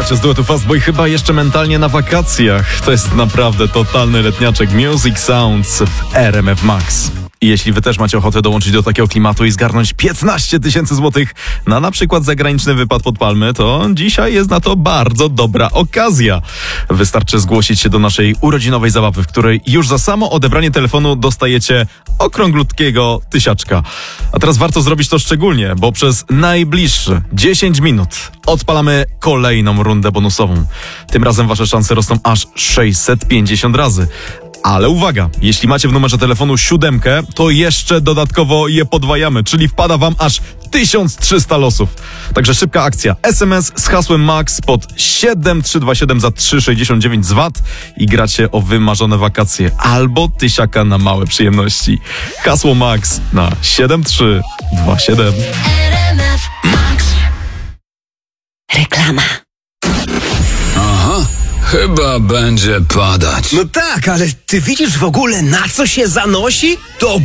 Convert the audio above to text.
bracia z duetu Fastboy chyba jeszcze mentalnie na wakacjach. To jest naprawdę totalny letniaczek Music Sounds w RMF Max. I jeśli wy też macie ochotę dołączyć do takiego klimatu i zgarnąć 15 000 złotych na przykład zagraniczny wypad pod palmy, to dzisiaj jest na to bardzo dobra okazja. Wystarczy zgłosić się do naszej urodzinowej zabawy, w której już za samo odebranie telefonu dostajecie okrąglutkiego tysiaczka. A teraz warto zrobić to szczególnie, bo przez najbliższe 10 minut odpalamy kolejną rundę bonusową. Tym razem wasze szanse rosną aż 650 razy. Ale uwaga, jeśli macie w numerze telefonu 7, to jeszcze dodatkowo je podwajamy, czyli wpada wam aż 1300 losów. Także szybka akcja. SMS z hasłem MAX pod 7327 za 3,69 z VAT i gracie o wymarzone wakacje albo tysiaka na małe przyjemności. Hasło MAX na 7327. RMF Max. Reklama. Aha, chyba będzie padać. No tak, ale ty widzisz w ogóle, na co się zanosi? To